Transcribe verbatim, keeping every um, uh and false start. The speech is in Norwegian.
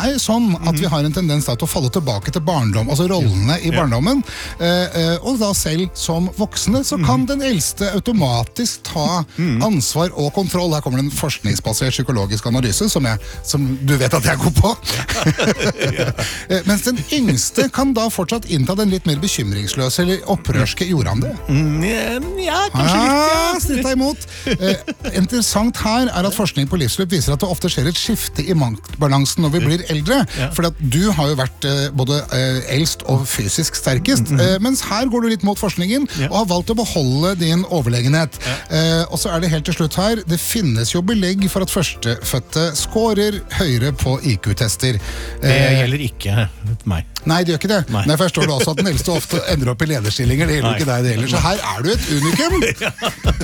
er sånn at vi har en tendens da, til å falle tilbake til barndom, altså rollene i barndommen, eh, og da selv som voksne, så kan den eldste automatisk ta ansvar og kontroll. Her kommer det en forskningsbasert psykologisk analyse, som, jeg, som du vet at jeg er god på. Mens den yngste kan da fortsatt innta den litt mer bekymringsløse eller opprørske. Gjorde han det? Ja, kanskje litt, ja. Snitt deg imot. Eh, interessant her er at forskning på livsløp viser at det ofte skjer et skifte i maktbalansen når vi blir eldre. Ja. For at du har jo vært eh, både eh, eldst og fysisk sterkest, mm -hmm. eh, mens her går du litt mot forskningen ja. og har valgt å beholde din overlegenhet. Ja. Eh, og så er det helt til slutt her, det finnes jo belegg for at førstefødte scorer høyere på I Q-tester. Det eh, gjelder ikke meg. Nei, det gjør ikke det. Nei. Nei, forstår du også at den eldste ofte ender opp i lederstillinger. Det gjelder ikke deg det gjelder. Så her er du et unikum.